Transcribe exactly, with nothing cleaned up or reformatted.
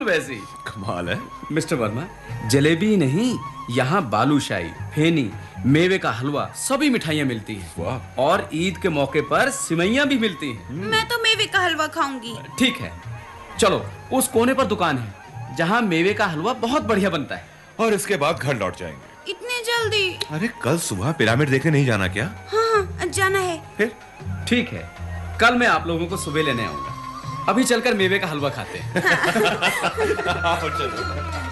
वैसी। कमाल है मिस्टर वर्मा, जलेबी नहीं, यहाँ बालूशाही, फेनी, मेवे का हलवा, सभी मिठाइयाँ मिलती हैं। वाह। और ईद के मौके पर सिवैयाँ भी मिलती हैं। मैं तो मेवे का हलवा खाऊंगी। ठीक है, चलो उस कोने पर दुकान है जहाँ मेवे का हलवा बहुत बढ़िया बनता है। और इसके बाद घर लौट जाएंगे। इतने जल्दी? अरे कल सुबह पिरामिड देखने नहीं जाना क्या? हाँ, जाना है। फिर ठीक है, कल मैं आप लोगों को सुबह लेने आऊंगा। अभी चलकर मेवे का हलवा खाते हैं। आओ चलो।